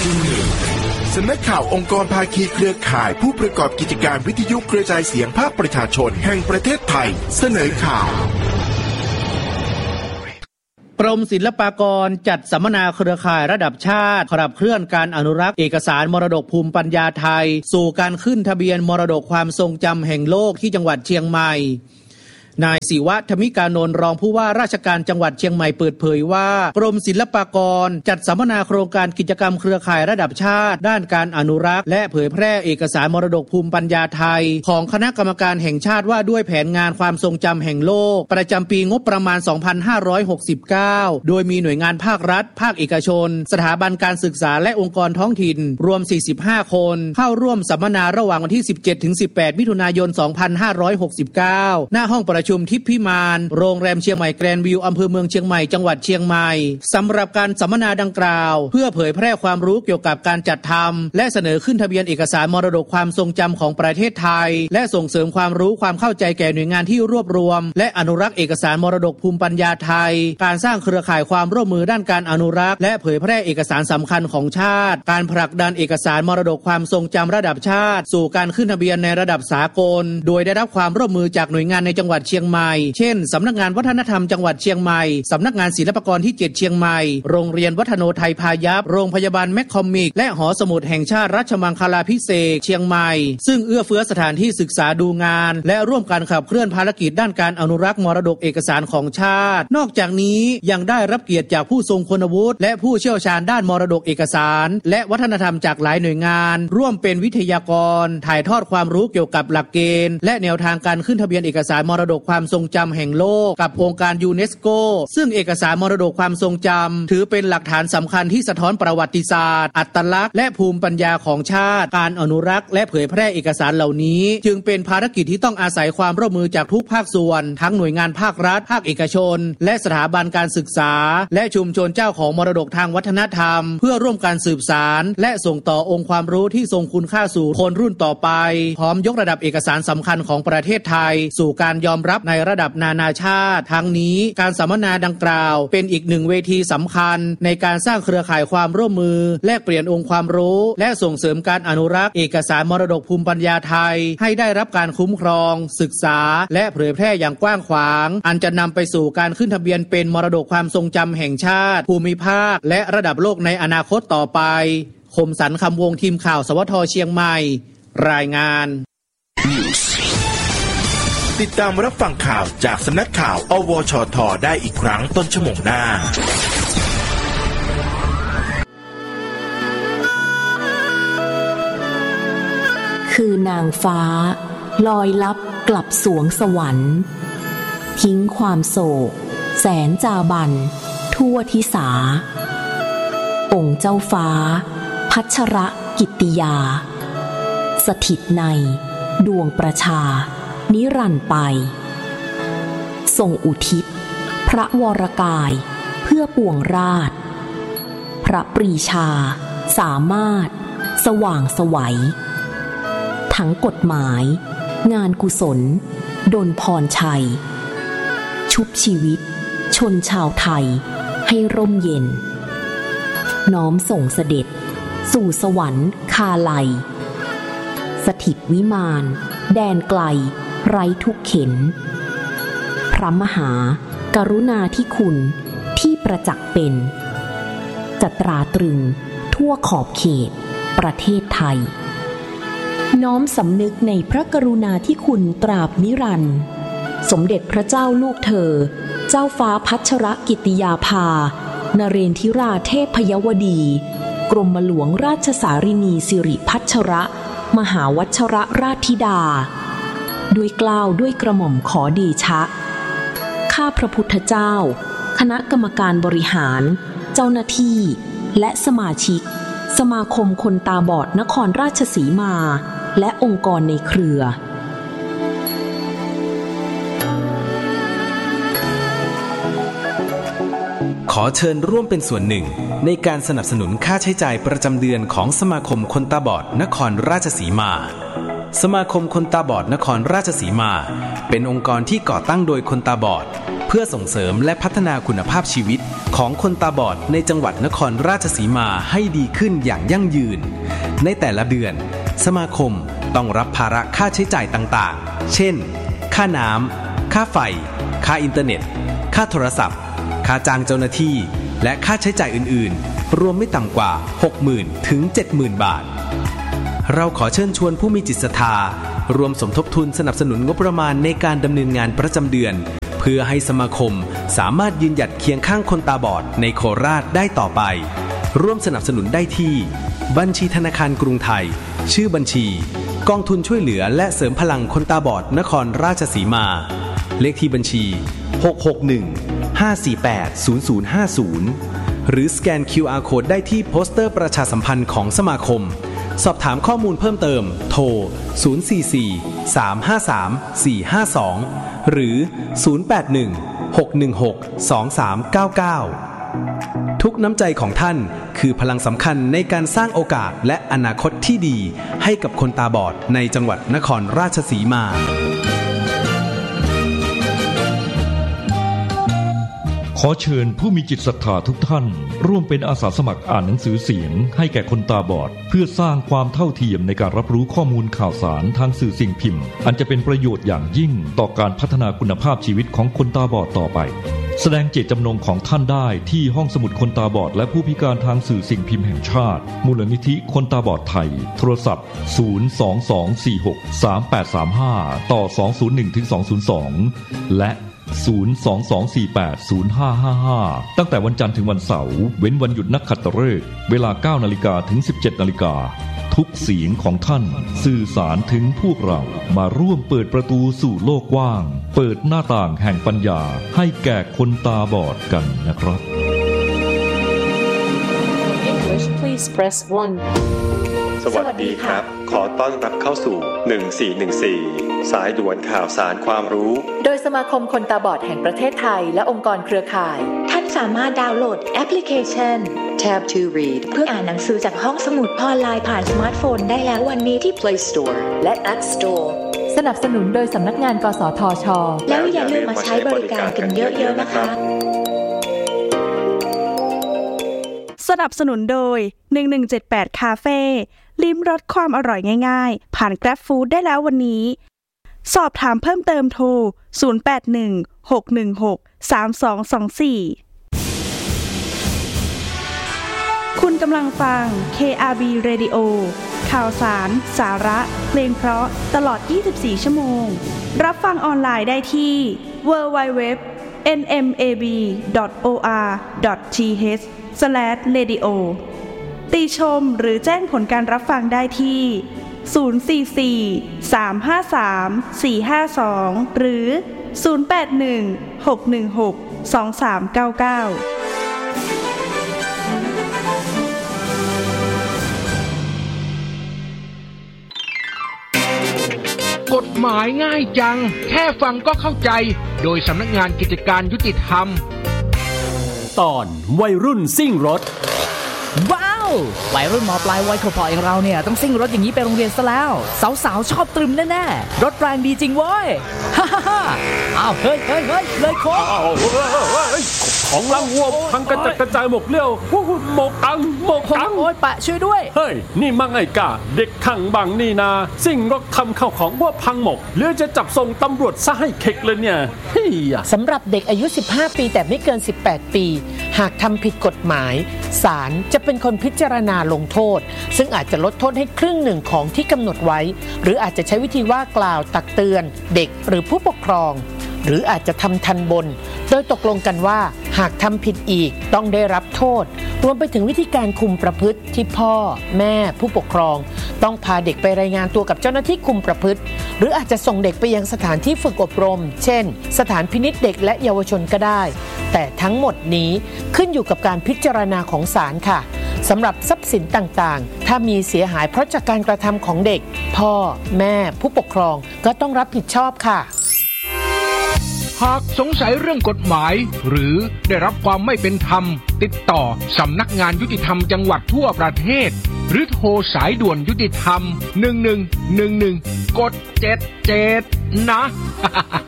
สำนักข่าวองค์กรภาคีเครือข่ายผู้ประกอบกิจการวิทยุกระจายเสียงภาคประชาชนแห่งประเทศไทยเสนอข่าวกรมศิลปากรจัดสัมมนาเครือข่ายระดับชาติขับเคลื่อนการอนุรักษ์เอกสารมรดกภูมิปัญญาไทยสู่การขึ้นทะเบียนมรดกความทรงจำแห่งโลกที่จังหวัดเชียงใหม่นายศิวะธมิกานนท์รองผู้ว่าราชการจังหวัดเชียงใหม่เปิดเผยว่ากรมศิลปากรจัดสัมมนาโครงการกิจกรรมเครือข่ายระดับชาติด้านการอนุรักษ์และเผยแพร่เอกสารมรดกภูมิปัญญาไทยของคณะกรรมการแห่งชาติว่าด้วยแผนงานความทรงจำแห่งโลกประจำปีงบประมาณ 2569 โดยมีหน่วยงานภาครัฐภาคเอกชนสถาบันการศึกษาและองค์กรท้องถิ่นรวม45คนเข้าร่วมสัมมนาระหว่างวันที่ 17-18 มิถุนายน 2569 ณ ห้องประชุมทิพย์พิมานโรงแรมเชียงใหม่แกรนด์วิวอำเภอเมืองเชียงใหม่จังหวัดเชียงใหม่สำหรับการสัมมนาดังกล่าวเพื่อเผยแพร่ความรู้เกี่ยวกับการจัดทำและเสนอขึ้นทะเบียนเอกสารมรดกความทรงจำของประเทศไทยและส่งเสริมความรู้ความเข้าใจแก่หน่วยงานที่รวบรวมและอนุรักษ์เอกสารมรดกภูมิปัญญาไทยการสร้างเครือข่ายความร่วมมือด้านการอนุรักษ์และเผยแพร่เอกสารสำคัญของชาติการผลักดันเอกสารมรดกความทรงจำระดับชาติสู่การขึ้นทะเบียนในระดับสากลโดยได้รับความร่วมมือจากหน่วยงานในจังหวัดเชียงใหม่เช่นสำนักงานวัฒนธรรมจังหวัดเชียงใหม่สำนักงานศิลปากรที่7เชียงใหม่โรงเรียนวัฒโนไทยพายัพโรงพยาบาลแมคคอมิกและหอสมุดแห่งชาติรัชมังคลาภิเษกเชียงใหม่ซึ่งเอื้อเฟื้อสถานที่ศึกษาดูงานและร่วมกันขับเคลื่อนภารกิจด้านการอนุรักษ์มรดกเอกสารของชาตินอกจากนี้ยังได้รับเกียรติจากผู้ทรงคุณวุฒิและผู้เชี่ยวชาญด้านมรดกเอกสารและวัฒนธรรมจากหลายหน่วยงานร่วมเป็นวิทยากรถ่ายทอดความรู้เกี่ยวกับหลักเกณฑ์และแนวทางการขึ้นทะเบียนเอกสารมรดกความทรงจำแห่งโลกกับองค์การยูเนสโกซึ่งเอกสารมรดกความทรงจำถือเป็นหลักฐานสำคัญที่สะท้อนประวัติศาสตร์อัตลักษณ์และภูมิปัญญาของชาติการอนุรักษ์และเผยแพร่เอกสารเหล่านี้จึงเป็นภารกิจที่ต้องอาศัยความร่วมมือจากทุกภาคส่วนทั้งหน่วยงานภาครัฐภาคเอกชนและสถาบันการศึกษาและชุมชนเจ้าของมรดกทางวัฒนธรรมเพื่อร่วมกันสืบสานและส่งต่อองค์ความรู้ที่ทรงคุณค่าสู่คนรุ่นต่อไปพร้อมยกระดับเอกสารสำคัญของประเทศไทยสู่การยอมรับในระดับนานาชาติทั้งนี้การสัมมนาดังกล่าวเป็นอีกหนึ่งเวทีสำคัญในการสร้างเครือข่ายความร่วมมือแลกเปลี่ยนองค์ความรู้และส่งเสริมการอนุรักษ์เอกสารมรดกภูมิปัญญาไทยให้ได้รับการคุ้มครองศึกษาและเผยแพร่อย่างกว้างขวางอันจะนำไปสู่การขึ้นทะเบียนเป็นมรดกความทรงจำแห่งชาติภูมิภาคและระดับโลกในอนาคตต่อไปคมสันต์คำวงทีมข่าวสวทเชียงใหม่รายงานติดตามรับฟังข่าวจากสำนักข่าวอวชท.ได้อีกครั้งต้นชั่วโมงหน้าคือนางฟ้าลอยลับกลับสวงสวรรค์ทิ้งความโศกแสนจาบันทั่วทิสาองค์เจ้าฟ้าพัชรกิตติยาสถิตในดวงประชานิรันดร์ไปทรงอุทิศพระวรกายเพื่อปวงราชพระปรีชาสามารถสว่างไสวทั้งกฎหมายงานกุศลดลพรชัยชุบชีวิตชนชาวไทยให้ร่มเย็นน้อมส่งเสด็จสู่สวรรค์คาไลสถิตวิมานแดนไกลไร้ทุกเข็ญพระมหากรุณาธิคุณที่ประจักษ์เป็นจะตราตรึงทั่วขอบเขตประเทศไทยน้อมสำนึกในพระกรุณาธิคุณตราบนิรันดร์สมเด็จพระเจ้าลูกเธอเจ้าฟ้าพัชรกิตติยาภานเรนทิราเทพยวดีกรมหลวงราชสารินีสิริพัชรมหาวัชรราชธิดาด้วยเกล้าด้วยกระหม่อมขอเดชะข้าพระพุทธเจ้าคณะกรรมการบริหารเจ้าหน้าที่และสมาชิกสมาคมคนตาบอดนครราชสีมาและองค์กรในเครือขอเชิญร่วมเป็นส่วนหนึ่งในการสนับสนุนค่าใช้จ่ายประจำเดือนของสมาคมคนตาบอดนครราชสีมาสมาคมคนตาบอดนครราชสีมาเป็นองค์กรที่ก่อตั้งโดยคนตาบอดเพื่อส่งเสริมและพัฒนาคุณภาพชีวิตของคนตาบอดในจังหวัดนครราชสีมาให้ดีขึ้นอย่างยั่งยืนในแต่ละเดือนสมาคมต้องรับภาระค่าใช้จ่ายต่างๆเช่นค่าน้ำค่าไฟค่าอินเทอร์เน็ตค่าโทรศัพท์ค่าจ้างเจ้าหน้าที่และค่าใช้จ่ายอื่นๆรวมไม่ต่ำกว่า 60,000 ถึง 70,000 บาทเราขอเชิญชวนผู้มีจิตศรัทธารวมสมทบทุนสนับสนุนงบประมาณในการดำเนินงานประจำเดือนเพื่อให้สมาคมสามารถยืนหยัดเคียงข้างคนตาบอดในโคราชได้ต่อไปร่วมสนับสนุนได้ที่บัญชีธนาคารกรุงไทยชื่อบัญชีกองทุนช่วยเหลือและเสริมพลังคนตาบอดนครราชสีมาเลขที่บัญชี661-548-0050หรือสแกน QR Code ได้ที่โปสเตอร์ประชาสัมพันธ์ของสมาคมสอบถามข้อมูลเพิ่มเติมโทร044-353-452หรือ081-616-2399ทุกน้ำใจของท่านคือพลังสำคัญในการสร้างโอกาสและอนาคตที่ดีให้กับคนตาบอดในจังหวัดนครราชสีมาขอเชิญผู้มีจิตศรัทธาทุกท่านร่วมเป็นอาสาสมัครอ่านหนังสือเสียงให้แก่คนตาบอดเพื่อสร้างความเท่าเทียมในการรับรู้ข้อมูลข่าวสารทางสื่อสิ่งพิมพ์อันจะเป็นประโยชน์อย่างยิ่งต่อการพัฒนาคุณภาพชีวิตของคนตาบอดต่อไปแสดงเจตจำนงของท่านได้ที่ห้องสมุดคนตาบอดและผู้พิการทางสื่อสิ่งพิมพ์แห่งชาติมูลนิธิคนตาบอดไทยโทรศัพท์022463835ต่อ201-202และ022480555ตั้งแต่วันจันทร์ถึงวันเสาร์เว้นวันหยุดนักขัตฤกษ์เวลา 9:00 นถึง 17:00 นทุกเสียงของท่านสื่อสารถึงพวกเรามาร่วมเปิดประตูสู่โลกกว้างเปิดหน้าต่างแห่งปัญญาให้แก่คนตาบอดกันนะครับ English please press 1 สวัสดีครับขอต้อนรับเข้าสู่1414สายด่วนข่าวสารความรู้โดยสมาคมคนตาบอดแห่งประเทศไทยและองค์กรเครือข่ายท่านสามารถดาวน์โหลดแอปพลิเคชัน Tab to Read เพื่ออ่านหนังสือจากห้องสมุดออนไลน์ผ่านสมาร์ทโฟนได้แล้ววันนี้ที่ Play Store และ App Store สนับสนุนโดยสำนักงานกสทช. แล้วอย่าลืมมาใช้บริการกันเยอะๆนะคะสนับสนุนโดย1178คาเฟ่ลิ้มรสความอร่อยง่ายๆผ่าน Grab Food ได้แล้ววันนี้สอบถามเพิ่มเติมโทร0816163224คุณกำลังฟัง KRB Radio ข่าวสารสาระเพลงเพราะตลอด24ชั่วโมงรับฟังออนไลน์ได้ที่ www.nmab.or.th/radio ติชมหรือแจ้งผลการรับฟังได้ที่044-353-452หรือ081-616-2399 กฎหมายง่ายจังแค่ฟังก็เข้าใจโดยสำนักงานกิจการยุติธรรมตอนวัยรุ่นซิ่งรถว้าววัยรุ่นม.ปลายวัยขบอย่างเราเนี่ยต้องซิ่งรถอย่างนี้ไปโรงเรียนซะแล้วสาวๆชอบตรึมแน่ๆรถแรงดีจริงเว้ยฮ่าฮ่าอ้าวเฮ้ยเลยโค้งของลังวัวพังกระจัดกระจายหมกเลี้ยวหมกตังโอ้ยปะช่วยด้วยเฮ้ยนี่มั่งไอ้กาเด็กขังบังนี่นาซิ่งรถทำข้าวของวัวพังหมกหรือจะจับส่งตำรวจซะให้เข็กเลยเนี่ยสำหรับเด็กอายุ15ปีแต่ไม่เกิน18ปีหากทำผิดกฎหมายศาลจะเป็นคนพิจารณาลงโทษซึ่งอาจจะลดโทษให้ครึ่งหนึ่งของที่กำหนดไว้หรืออาจจะใช้วิธีว่ากล่าวตักเตือนเด็กหรือผู้ปกครองหรืออาจจะทำทันบนโดยตกลงกันว่าหากทำผิดอีกต้องได้รับโทษรวมไปถึงวิธีการคุมประพฤติที่พ่อแม่ผู้ปกครองต้องพาเด็กไปรายงานตัวกับเจ้าหน้าที่คุมประพฤติหรืออาจจะส่งเด็กไปยังสถานที่ฝึกอบรมเช่นสถานพินิจเด็กและเยาวชนก็ได้แต่ทั้งหมดนี้ขึ้นอยู่กับการพิจารณาของศาลค่ะสำหรับทรัพย์สินต่างๆถ้ามีเสียหายเพราะจากการกระทำของเด็กพ่อแม่ผู้ปกครองก็ต้องรับผิดชอบค่ะหากสงสัยเรื่องกฎหมายหรือได้รับความไม่เป็นธรรมติดต่อสำนักงานยุติธรรมจังหวัดทั่วประเทศหรือโทรสายด่วนยุติธรรม1111กด77นะ